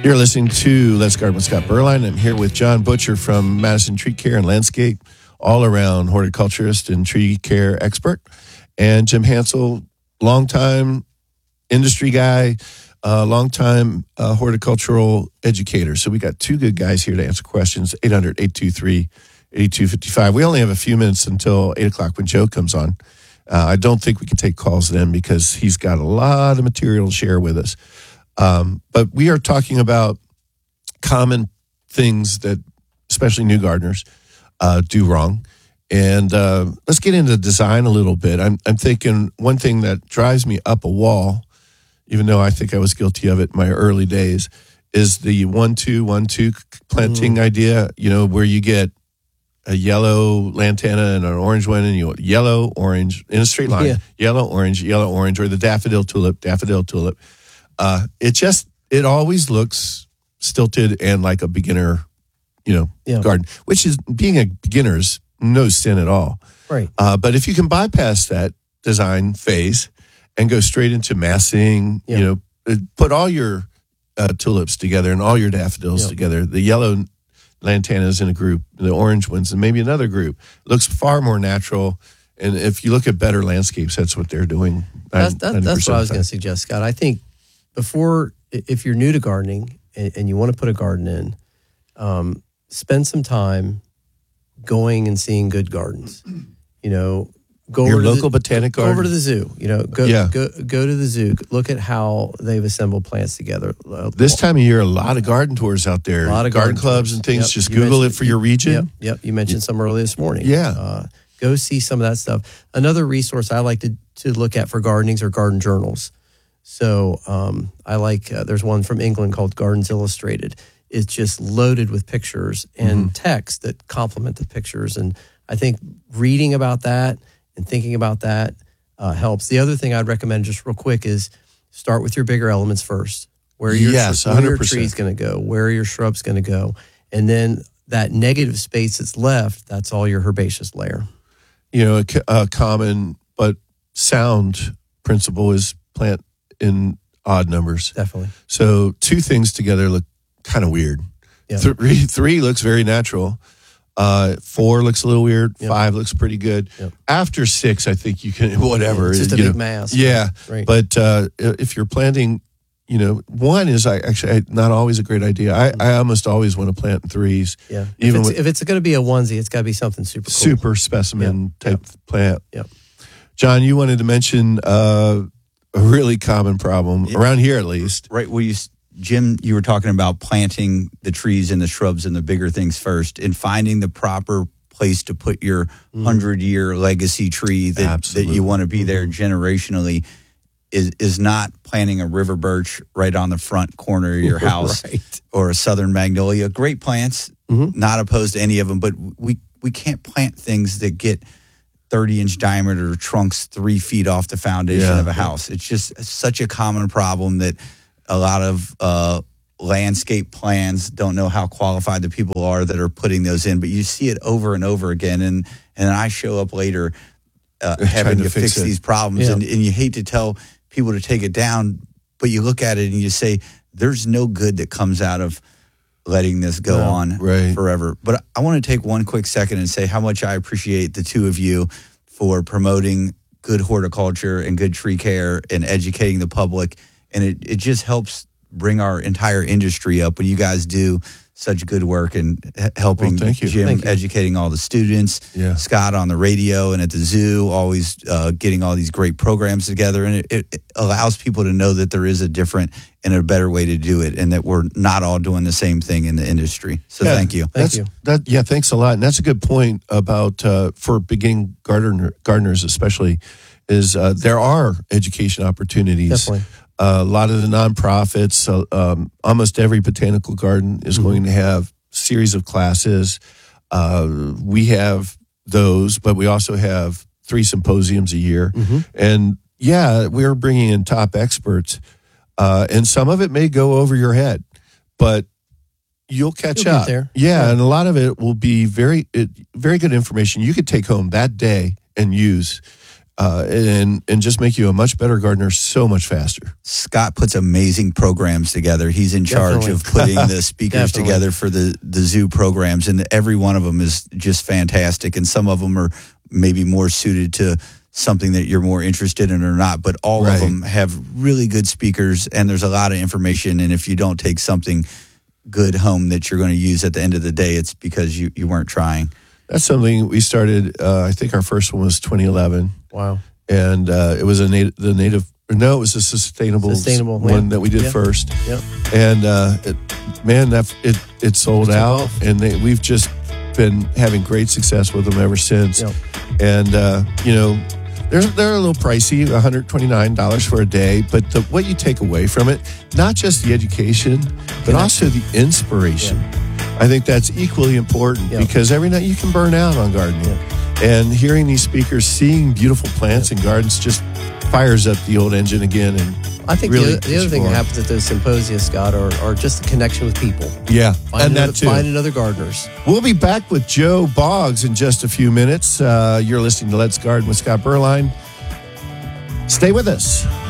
You're listening to Let's Garden with Scott Berline. I'm here with John Butcher from Madison Tree Care and Landscape, all-around horticulturist and tree care expert, and Jim Hansel, longtime industry guy, longtime horticultural educator. So we got two good guys here to answer questions. 800-823-8255. We only have a few minutes until 8 o'clock when Joe comes on. I don't think we can take calls then because he's got a lot of material to share with us. But we are talking about common things that especially new gardeners do wrong. And let's get into design a little bit. I'm thinking one thing that drives me up a wall, even though I think I was guilty of it in my early days, is the 1-2-1-2 planting idea, you know, where you get a yellow lantana and an orange one, and you want yellow, orange, in a straight line, yellow, orange, or the daffodil tulip. It always looks stilted and like a beginner, garden, which is, being a beginner is no sin at all. Right. But if you can bypass that design phase and go straight into massing, put all your tulips together and all your daffodils together, the yellow lantanas in a group, the orange ones, and maybe another group, it looks far more natural. And if you look at better landscapes, that's what they're doing. That's what I was going to suggest, Scott. I think if you're new to gardening and you want to put a garden in, spend some time going and seeing good gardens. Go your over local botanic garden. Go over to the zoo. Go to the zoo. Look at how they've assembled plants together. This time of year, a lot of garden tours out there. A lot of garden clubs and things. Just Google it for your region. Yep. You mentioned some earlier this morning. Yeah. Go see some of that stuff. Another resource I like to look at for gardenings are garden journals. So I like, there's one from England called Gardens Illustrated. It's just loaded with pictures and text that complement the pictures. And I think reading about that and thinking about that helps. The other thing I'd recommend just real quick is start with your bigger elements first. Where your tree's going to go, where your shrub's going to go. And then that negative space that's left, that's all your herbaceous layer. A common but sound principle is plant in odd numbers. Definitely. So two things together look kind of weird. Yeah. Three looks very natural. 4 looks a little weird. 5 looks pretty good. Yep. After 6, I think you can, whatever. It's just a big mass. Yeah. Right. But if you're planting, 1 is actually not always a great idea. I almost always want to plant in 3s. Yeah. If it's going to be a onesie, it's got to be something super cool. Super specimen type plant. Yep. John, you wanted to mention a really common problem, around here at least. Right. Well, Jim, you were talking about planting the trees and the shrubs and the bigger things first and finding the proper place to put your 100-year legacy tree that you want to be there generationally is not planting a river birch right on the front corner of your house or a southern magnolia. Great plants, not opposed to any of them, but we can't plant things that get 30-inch diameter trunks 3 feet off the foundation of a house. It's just such a common problem that a lot of landscape plans don't know how qualified the people are that are putting those in, but you see it over and over again, and I show up later having to fix these problems, and you hate to tell people to take it down, but you look at it and you say, there's no good that comes out of letting this go on forever. But I want to take one quick second and say how much I appreciate the two of you for promoting good horticulture and good tree care and educating the public. And it just helps bring our entire industry up when you guys do such good work and helping Jim educating all the students, Scott on the radio and at the zoo, always getting all these great programs together. And it allows people to know that there is a different and a better way to do it and that we're not all doing the same thing in the industry. So thank you. Thank you. Thanks a lot. And that's a good point about for beginning gardeners especially is there are education opportunities. Definitely. A lot of the nonprofits, almost every botanical garden is going to have series of classes. We have those, but we also have 3 symposiums a year. And we're bringing in top experts. And some of it may go over your head, but you'll catch up. There. Yeah, and a lot of it will be very good information you could take home that day and use. and just make you a much better gardener so much faster. Scott puts amazing programs together. He's in charge of putting the speakers together for the zoo programs, and every one of them is just fantastic. And some of them are maybe more suited to something that you're more interested in or not, but all of them have really good speakers, and there's a lot of information. And if you don't take something good home that you're going to use at the end of the day, it's because you weren't trying. That's something we started. I think our first one was 2011. Wow. And it was it was a sustainable one that we did first. Yep. And it sold out, and we've just been having great success with them ever since. Yep. And they're a little pricey, $129 for a day, but what you take away from it, not just the education, but also the inspiration. Yeah. I think that's equally important because every night you can burn out on gardening. Yeah. And hearing these speakers, seeing beautiful plants and gardens just fires up the old engine again. And I think really the other thing that happens at those symposia, Scott, are just the connection with people. Yeah, Finding other gardeners. We'll be back with Joe Boggs in just a few minutes. You're listening to Let's Garden with Scott Berline. Stay with us.